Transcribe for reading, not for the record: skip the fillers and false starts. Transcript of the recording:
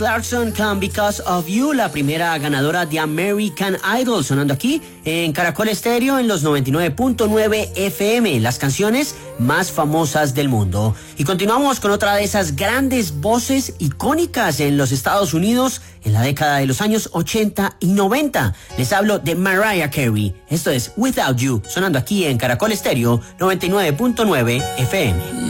Clarkson con Because of You, la primera ganadora de American Idol, sonando aquí en Caracol Estéreo en los 99.9 FM, las canciones más famosas del mundo. Y continuamos con otra de esas grandes voces icónicas en los Estados Unidos en la década de los años 80 y 90. Les hablo de Mariah Carey. Esto es Without You, sonando aquí en Caracol Estéreo 99.9 FM.